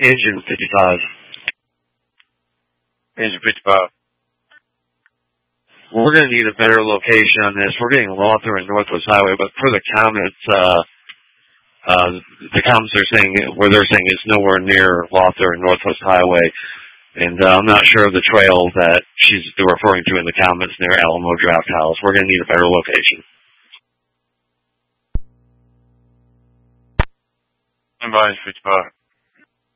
Engine 55. Engine 55. We're going to need a better location on this. We're getting Lawther and Northwest Highway, but for the comments, the comments are saying where they're saying it's nowhere near Lawther and Northwest Highway, and I'm not sure of the trail that they're referring to in the comments near Alamo Draft House. We're going to need a better location. Engine 55.